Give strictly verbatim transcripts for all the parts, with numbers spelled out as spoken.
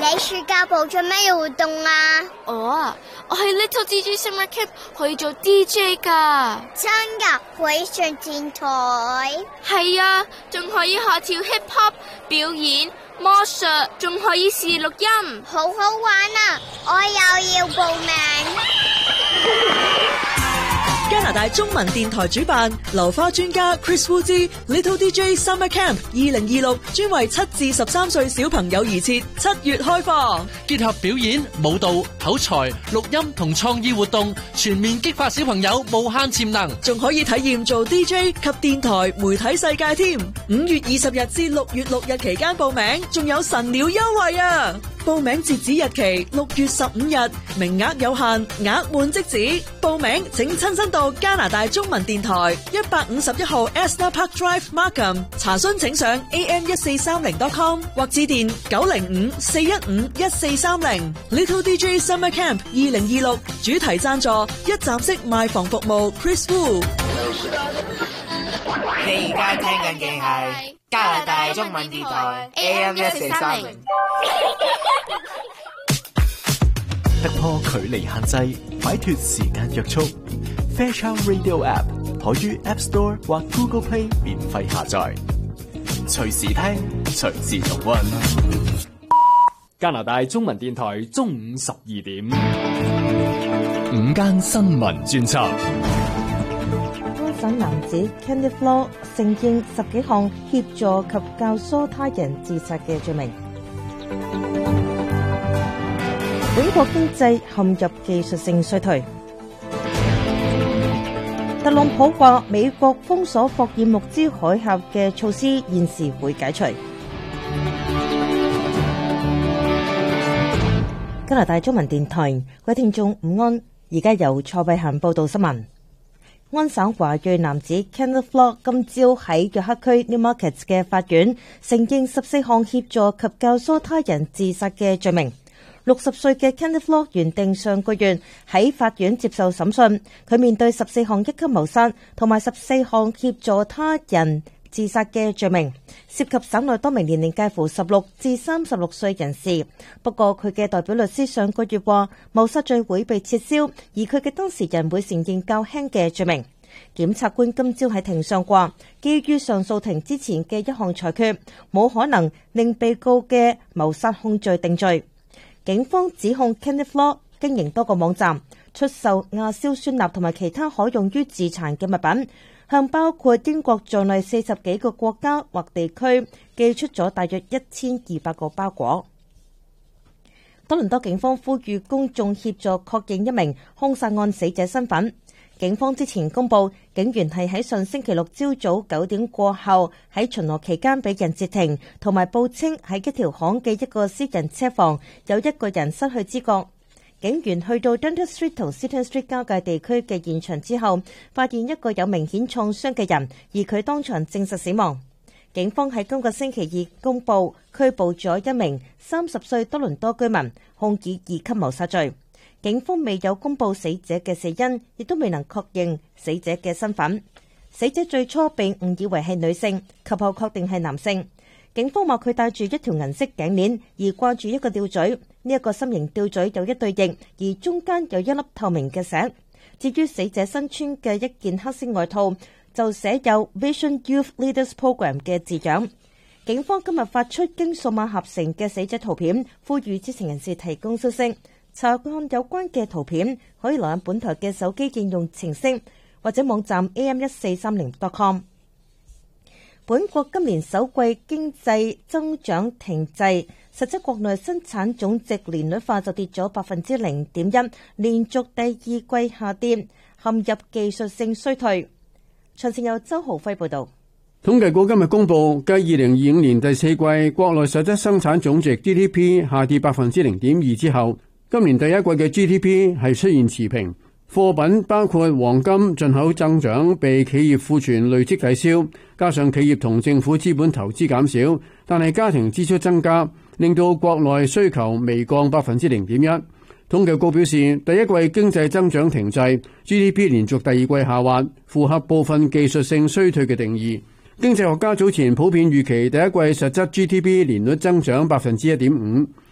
你暑假部做咩活動啊？ 我啊，我喺 Little D J Summer Camp 可以做 D J 噶。 真噶？可以上電台？ 係啊，仲可以學跳 hip hop 表演、魔術，仲可以試錄音， 好好玩啊！我又要報名。 加拿大中文電台主辦流花專家 Chris Wu 之 Little D J Summer Camp 二零二六，專為七至十三歲小朋友而設，七月開放， 結合表演、舞蹈、口才、錄音同創意活動，全面激發小朋友無限潛能， 仲可以體驗做 D J 及電台媒體世界添。五月二十日至六月六日期間報名，仲有神鳥優惠啊！報名截止日期六月十五日，名額有限，額滿即止。報名請親身到加拿大中文電台一百五十一號 Astor Park Drive Markham， 查詢請上 a m 一四三零 dot com 或致電九零五四一五一四三零。Little D J Summer Camp 二零二六主題贊助一站式賣房服務 Chris Wu。 你而家聽緊嘅係加拿大中文電台 A M 一四三零。 突破距離限制，擺脫時間約束。Fairchild Radio App 可於 App Store 或 Google Play 免費下載，隨時聽，隨時重溫。 加拿大中文電台中午十二點， 午間新聞專輯。 安省男子 Kenneth Law 承認十幾項協助及教唆他人自殺嘅罪名。本國經濟陷入技術性衰退。特朗普話美國封鎖霍爾木茲海峽嘅措施現時會解除。加拿大中文電台，各位聽眾午安，而家由蔡慧嫻報道新聞。安省華裔男子 Kenneth Law 今朝喺約克區 Newmarket 嘅法院承認十四項協助及教唆他人自殺嘅罪名。六十歲嘅 Kenneth Law 原定上個月喺法院接受審訊，佢面對十四項一級謀殺同埋十四項協助他人自殺嘅罪名，涉及省內多名年齡介乎十六至三十六歲人士。不過佢嘅代表律師上個月話，謀殺罪會被撤銷，而佢嘅當事人會承認較輕嘅罪名。檢察官今朝喺庭上話，基於上訴庭之前嘅一項裁決，冇可能令被告嘅謀殺控罪定罪。警方指控 Kenneth Law 經營多個網站，出售亞硝酸鈉同埋其他可用於自殘嘅物品，向包括英國在內四十幾個國家或地區寄出咗大約一千二百個包裹。多倫多警方呼籲公眾協助確認一名兇殺案死者身份。警方之前公布，警員係喺上星期六朝早九點過後喺巡邏期間俾人截停，同埋報稱喺一條巷嘅一個私人車房有一個人失去知覺。警員去到 Dundas Street 同 Seton Street 交界地區嘅現場之後，發現一個有明顯創傷嘅人，而佢當場證實死亡。警方喺今個星期二公布拘捕咗一名三十歲多倫多居民，控以二級謀殺罪。警方未有公布死者嘅死因，亦都未能確認死者嘅身份。死者最初被誤以為係女性，及後確定係男性。警方話佢戴住一條銀色頸鏈，而掛住一個吊墜。呢一個心形吊墜有一對翼，而中間有一粒透明嘅石。至於死者身穿嘅一件黑色外套，就寫有 Vision Youth Leaders Program 嘅字樣。警方今日發出經數碼合成嘅死者圖片，呼籲知情人士提供消息。查看有關嘅圖片，可以瀏覽本台嘅手機應用程式或者網站 a m 一四三零 dot com。本國今年首季經濟增長停滯，實質國內生產總值年率化就跌咗百分之零點一，連續第二季下跌，陷入技術性衰退。詳情由周浩輝報導。 統計局今日公布，繼二零二五年第四季國內實質生產總值 G D P 下跌百分之零點二之後，今年第一季嘅 G D P 係出現持平，貨品包括黃金進口增長被企業庫存累積抵消，加上企業同政府資本投資減少，但係家庭支出增加，令到國內需求微降百分之零點一。統計局表示，第一季經濟增長停滯 ，G D P 連續第二季下滑，符合部分技術性衰退嘅定義。經濟學家早前普遍預期第一季實質 G D P 年率增長百分之一點五。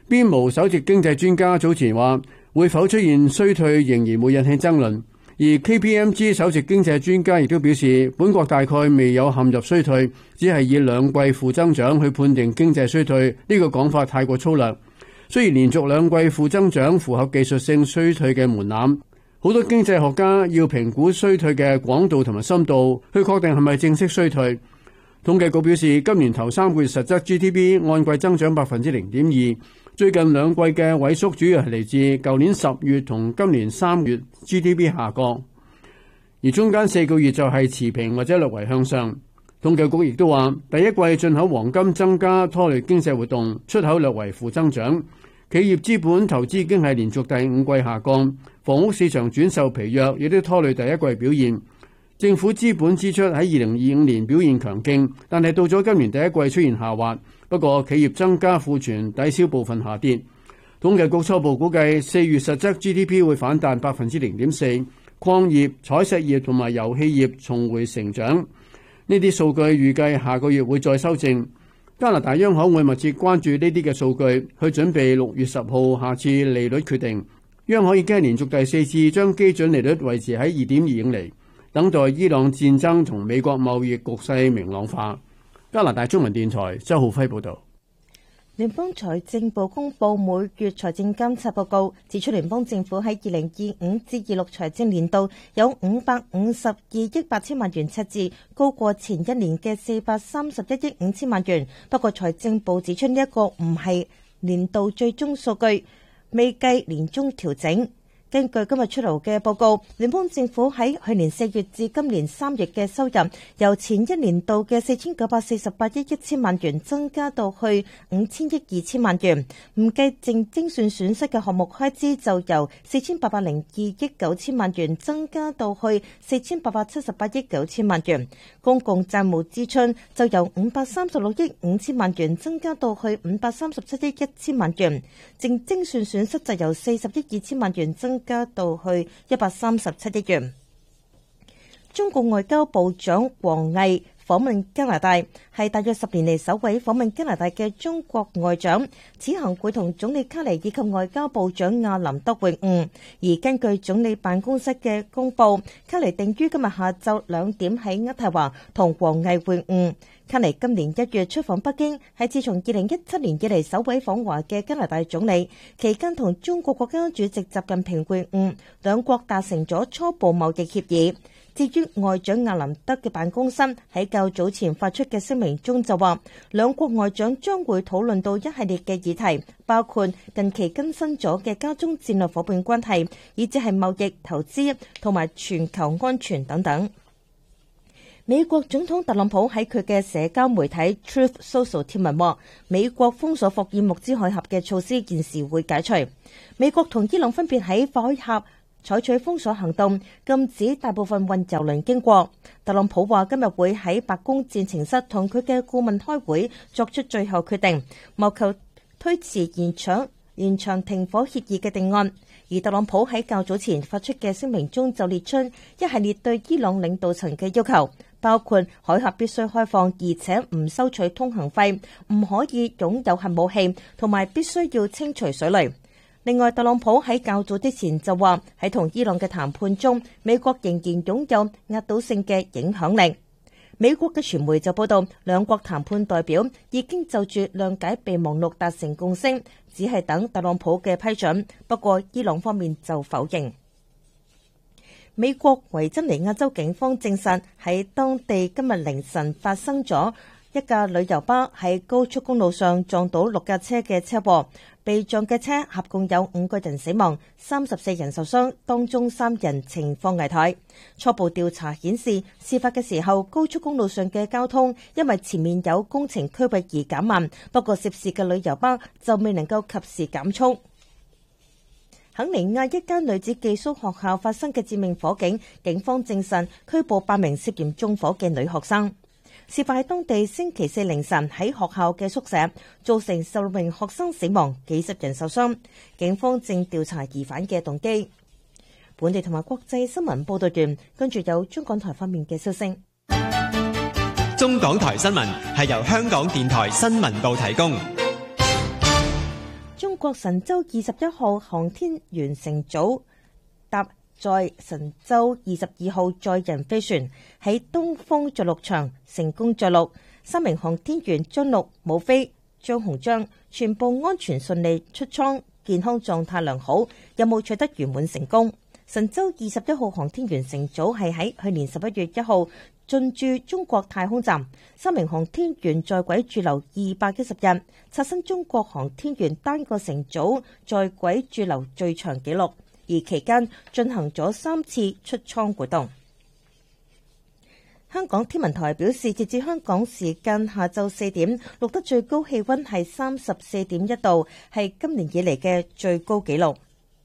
邊無首席經濟專家早前話，會否出現衰退仍然會引起爭論。而 K P M G 首席經濟專家亦都表示，本國大概未有陷入衰退，只係以兩季負增長去判定經濟衰退，呢個講法太過粗略。雖然連續兩季負增長符合技術性衰退嘅門檻，好多經濟學家要評估衰退嘅廣度同埋深度，去確定係咪正式衰退。統計局表示，今年頭三個月實質 G D P 按季增長百分之零點二，最近兩季嘅萎縮主要係嚟自舊年十月同今年三月 G D P 下降，而中間四個月就係持平或者略為向上。統計局亦都話，第一季進口黃金增加拖累經濟活動，出口略為負增長。企業資本投資已經係連續第五季下降，房屋市場轉售疲弱，亦都拖累第一季表現。政府資本支出喺二零二五年表現強勁，但係到咗今年第一季出現下滑。不過企業增加庫存抵消部分下跌。統計局初步估計四月實質 G D P 會反彈百分之零點四，礦業、採石業同埋油氣業重回成長。呢啲數據預計下個月會再修正。加拿大央行會密切關注呢啲嘅數據，去準備六月十號下次利率決定。央行已經係連續第四次將基準利率維持喺二點二五厘。等待伊朗戰爭同美國貿易局勢明朗化。加拿大中文電台周浩輝報導。 聯邦財政部公布每月財政監察報告，指出聯邦政府喺二零二五至二六財政年度有五百五十二億八千萬元赤字，高過前一年嘅四百三十一億五千萬元。不過財政部指出呢一個唔係年度最終數據，未計年終調整。根據今日出爐嘅報告，聯邦政府喺去年四月至今年三月嘅收入由前一年度嘅四千九百四十八億一千萬元增加到去五千億二千萬元，唔計淨精算損失嘅項目開支就由四千八百零二億九千萬元增加到去四千八百七十八億九千萬元，公共債務支出就由五百三十六億五千萬元增加到去五百三十七億一千萬元，淨精算損失就由四十億二千萬元增加到去一百三十七億元。中國外交部長王毅訪問加拿大，係大約十年嚟首位訪問加拿大嘅中國外長。此行會同總理卡尼以及外交部長亞林德會晤。而根據總理辦公室嘅公佈，卡尼定於今日下晝兩點喺渥太華同王毅會晤。卡尼今年一月出訪北京，係自從二零一七年以嚟首位訪華嘅加拿大總理。期間同中國國家主席習近平會晤，兩國達成咗初步貿易協議。至於外長亞林德嘅辦公室喺較早前發出嘅聲明中就話，兩國外長將會討論到一系列嘅議題，包括近期更新咗嘅加中戰略夥伴關係，以至係貿易、投資同埋全球安全等等。美國總統特朗普喺佢嘅社交媒體 Truth Social 貼文話，美國封鎖霍爾木茲海峽嘅措施現時會解除。美國同伊朗分別喺海峽採取封鎖行動，禁止大部分運油輪經過。特朗普話今日會喺白宮戰情室同佢嘅顧問開會，作出最後決定，謀求推遲延長延長停火協議嘅定案。而特朗普喺較早前發出嘅聲明中就列出一系列對伊朗領導層嘅要求，包括海峽必須開放，而且唔收取通行費，唔可以擁有核武器，同埋必須要清除水雷。另外，特朗普喺較早之前就話喺同伊朗嘅談判中，美國仍然擁有壓倒性嘅影響力。美國嘅傳媒就報道，兩國談判代表已經就住諒解備忘錄達成共識，只係等特朗普嘅批准。不過，伊朗方面就否認。美國維珍尼亞州警方證實喺當地今日凌晨發生咗一架旅遊巴喺高速公路上撞到六架車嘅車禍，被撞嘅車合共有五個人死亡，三十四人受傷，當中三人情況危殆。初步調查顯示，事發嘅時候高速公路上嘅交通因為前面有工程區域而減慢，不過涉事嘅旅遊巴就未能夠及時減速。肯尼亞一間女子寄宿學校發生嘅致命火警，警方證實拘捕八名涉嫌縱火嘅女學生。事發喺當地星期四凌晨喺學校嘅宿舍，造成十六名學生死亡，幾十人受傷。警方正調查疑犯嘅動機。本地同埋國際新聞報道完，跟住有中港台方面嘅消息。 中港台新聞係由香港電台新聞部提供。 中國神舟二十一號航天員乘組搭載神舟二十二號載人飛船喺東風着陸場成功着陸，三名航天員張陸、武飛、張鴻章全部安全順利出艙，健康狀態良好，任務取得圓滿成功。神舟二十一號航天員乘組係喺去年十一月一號進駐中國太空站，三名航天員在軌駐留二百一十日，刷新中國航天員單個乘組在軌駐留最長紀錄，而期間進行咗三次出艙活動。香港天文台表示，截至香港時間下晝四點，錄得最高氣溫係三十四點一度，係今年以嚟嘅最高紀錄。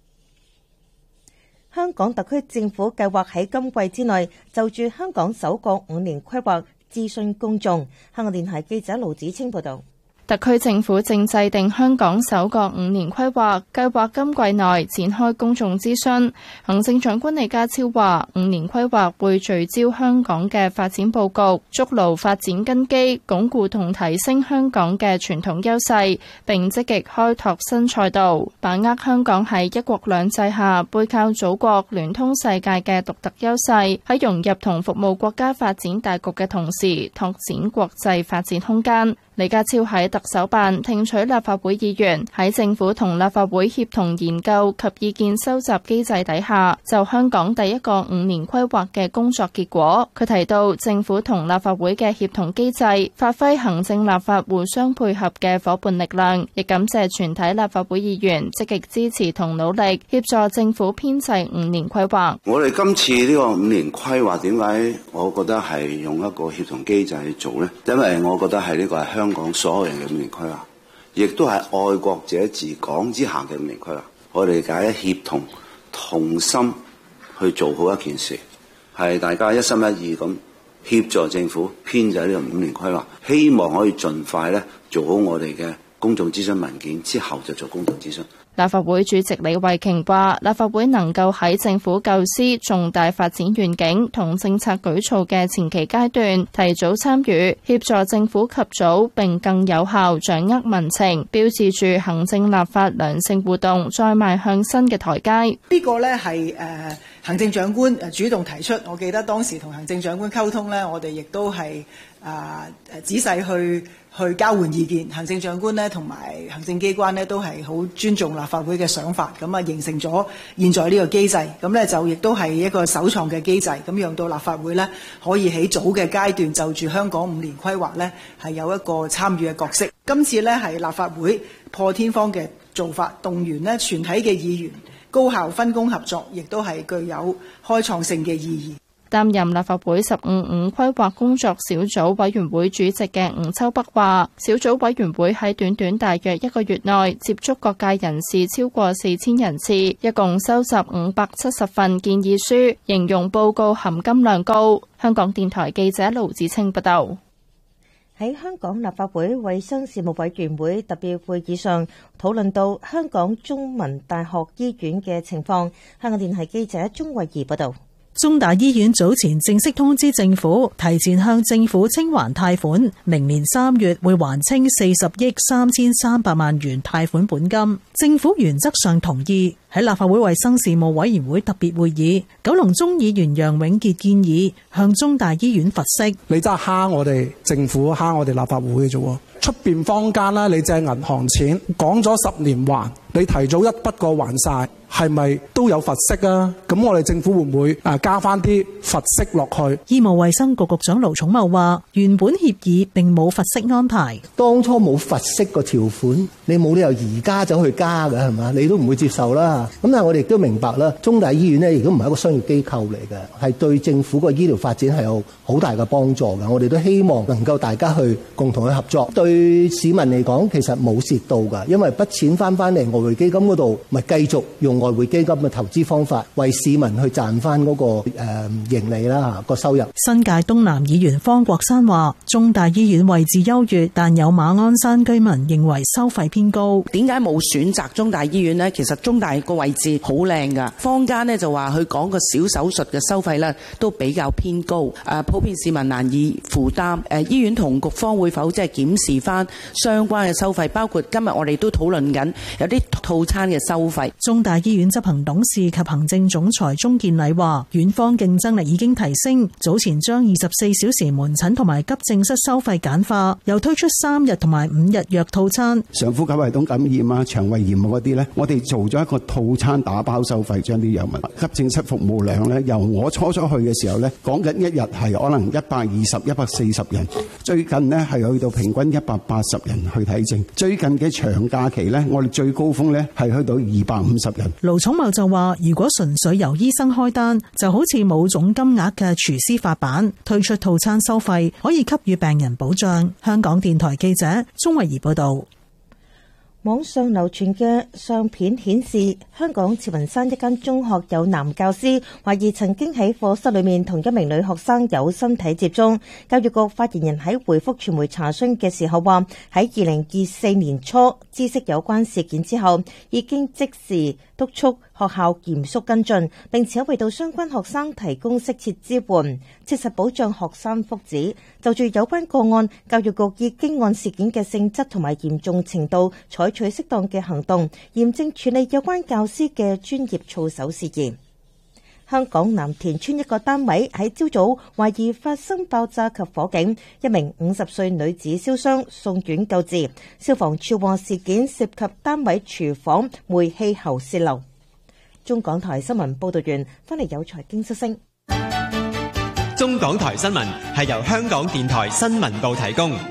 香港特區政府計劃喺今季之內就住香港首個五年規劃諮詢公眾。香港電台記者盧子清報道。 特區政府正制定香港首個五年規劃，計劃今季內展開公眾諮詢。行政長官李家超話，五年規劃會聚焦香港嘅發展佈局，築牢發展根基，鞏固同提升香港嘅傳統優勢，並積極開拓新賽道，把握香港喺一國兩制下背靠祖國、聯通世界嘅獨特優勢，喺融入同服務國家發展大局嘅同時，拓展國際發展空間。李家超喺特首辦聽取立法會議員喺政府同立法會協同研究及意見收集機制底下，就香港第一個五年規劃嘅工作結果。佢提到政府同立法會嘅協同機制，發揮行政立法互相配合嘅夥伴力量，亦感謝全體立法會議員積極支持同努力協助政府編制五年規劃。 我哋今次呢個五年規劃點解我覺得係用一個協同機制去做呢？因為我覺得係呢個係香香港所有人嘅五年規劃，亦都係愛國者治港之下嘅五年規劃。我哋大家協同同心去做好一件事，係大家一心一意咁協助政府編製呢個五年規劃，希望可以盡快咧做好我哋嘅公眾諮詢文件，之後就做公眾諮詢。 立法會主席李慧瓊話，立法會能夠喺政府構思重大發展願景同政策舉措嘅前期階段提早參與，協助政府及早並更有效掌握民情，標誌住行政立法良性互動再邁向新嘅台階。 呢個咧係誒行政長官誒主動提出，我記得當時同行政長官溝通咧，我哋亦都係啊誒仔細去去交換意見。行政長官咧同埋行政機關咧都係好尊重立法會嘅想法，咁啊形成咗現在呢個機制，咁咧就亦都係一個首創嘅機制，咁讓到立法會咧可以喺早嘅階段就住香港五年規劃咧係有一個參與嘅角色。今次咧係立法會破天荒嘅做法，動員咧全體嘅議員高效分工合作，亦都係具有開創性嘅意義。 擔任立法會十五五規劃工作小組委員會主席嘅吳秋北話，小組委員會喺短短大約一個月內接觸各界人士超過四千人次，一共收集五百七十份建議書，形容報告含金量高。香港電台記者盧子清報道。 喺香港立法會衛生事務委員會特別會議上，討論到香港中文大學醫院嘅情況。香港電台記者鍾慧儀報道。 中大醫院早前正式通知政府，提前向政府清還貸款，明年三月會還清四十億三千三百萬元貸款本金。政府原則上同意。喺立法會衛生事務委員會特別會議，九龍中議員楊永傑建議向中大醫院罰息。 你真係蝦我哋政府，蝦我哋立法會嘅啫。出邊坊間啦，你借銀行錢講咗十年還，你提早一筆過還晒，係咪都有罰息啊？咁我哋政府會唔會啊加翻啲罰息落去？ 醫務衛生局局長盧寵茂話：原本協議並冇罰息安排， 當初冇罰息個條款，你冇理由而家走去加㗎，係嘛？你都唔會接受啦。咁但係我哋亦都明白啦，中大醫院呢亦都唔係一個商業機構嚟嘅，係對政府個醫療發展係有好大嘅幫助嘅。我哋都希望能夠大家去共同去合作。對市民嚟講，其實冇蝕到㗎，因為筆錢翻翻嚟， 匯基金嗰度，咪繼續用外匯基金嘅投資方法，為市民去賺翻嗰個誒盈利啦嚇個收入。 新界東南議員方國珊話：中大醫院位置優越，但有馬鞍山居民認為收費偏高。 點解冇選擇中大醫院呢？其實中大個位置好靚㗎，坊間呢就話佢講個小手術嘅收費呢都比較偏高，誒普遍市民難以負擔。誒醫院同局方會否即係檢視翻相關嘅收費，包括今日我哋都討論緊有啲套餐嘅收費。 中大醫院執行董事及行政總裁鍾建禮話：院方競爭力已經提升，早前將二十四小時門診同埋急症室收費簡化，又推出三日同埋五日藥套餐。 上呼吸系統感染啊、腸胃炎嗰啲呢，我哋做咗一個套餐打包收費，將啲藥物。急症室服務量呢，由我初初去嘅時候呢，講緊一日係可能一百二十、一百四十人，最近呢係去到平均一百八十人去睇症。最近嘅長假期呢，我哋最高峰呢係去到二百五十人。 盧寵茂就話：如果純粹由醫生開單，就好似冇總金額嘅廚師發辦，推出套餐收費可以給予病人保障。香港電台記者鍾慧儀報道。 網上流傳嘅相片顯示，香港慈雲山一間中學有男教師懷疑曾經喺課室裏面同一名女學生有身體接觸。教育局發言人喺回覆傳媒查詢嘅時候話，喺二零二四年初知悉有關事件之後，已經即時督促學校嚴肅跟進，並且為到相關學生提供適切支援，切實保障學生福祉。就住有關個案，教育局已經按事件嘅性質同埋嚴重程度採取適當嘅行動，嚴正處理有關教師嘅專業操守事宜。香港藍田村一個單位喺朝早懷疑發生爆炸及火警，一名五十歲女子燒傷，送院救治。消防處話事件涉及單位廚房煤氣喉洩漏。中港台新聞報道完，翻嚟有財經消息。 中港台新聞係由香港電台新聞部提供。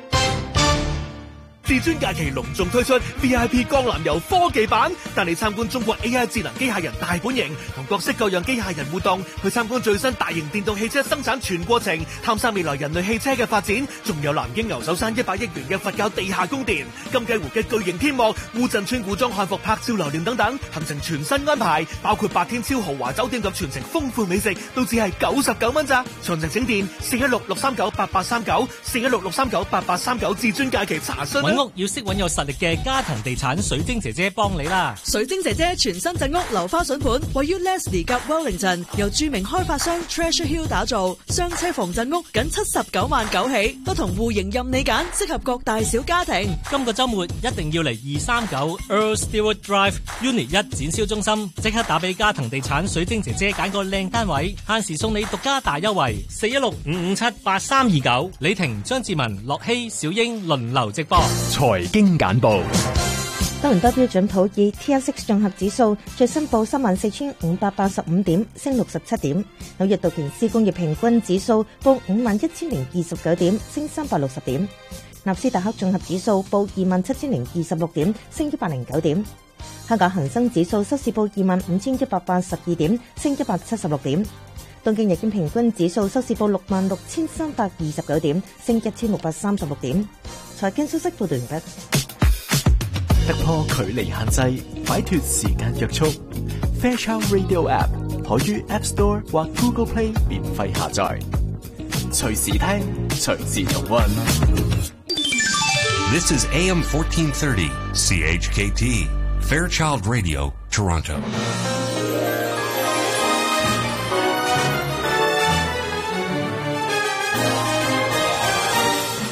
至尊假期隆重推出 V I P 江南遊科技版，帶你參觀中國 A I 智能機械人大本營，同各式各樣機械人互動，去參觀最新大型電動汽車生產全過程，探索未來人類汽車嘅發展。仲有南京牛首山一百億元嘅佛教地下宮殿、金雞湖嘅巨型天幕、烏鎮村古裝漢服拍照留念等等，行程全新安排，包括八天超豪華酒店及全程豐富美食，都只係九十九蚊咋。詳情請電四一六六三九八八三九四一六六三九八八三九至尊假期查詢。 屋要識揾有實力嘅家騰地產水晶姐姐幫你啦！ 水晶姐姐全新鎮屋樓花筍盤，位於 Leslie 及 Wellington， 由著名開發商 Treasure Hill 打造，雙車房鎮屋僅七十九萬九起，不同戶型任你揀，適合各大小家庭。 今個週末一定要嚟二三九 Earl Stewart Drive Unit 一展銷中心，即刻打俾家騰地產水晶姐姐揀個靚單位，限時送你獨家大優惠，四一六五五七八三二九。李婷、張志文、樂希、小英輪流直播。 財經簡報。 多倫多標準普爾 T S X 綜合指數最新報三萬四千五百八十五點，升六十七點。紐約道瓊斯工業平均指數報五萬一千零二十九點，升三百六十點。納斯達克綜合指數報二萬七千零二十六點，升一百零九點。香港恒生指數收市報二萬五千一百八十二點，升一百七十六點。東京日經平均指數收市報六萬六千三百二十九點，升一千六百三十六點。財經消息報道完畢。 突破距離限制，擺脫時間約束。Fairchild Radio App 可於 App Store 或 Google Play 免費下載，隨時聽，隨時重溫。 This is A M fourteen thirty C H K T Fairchild Radio Toronto.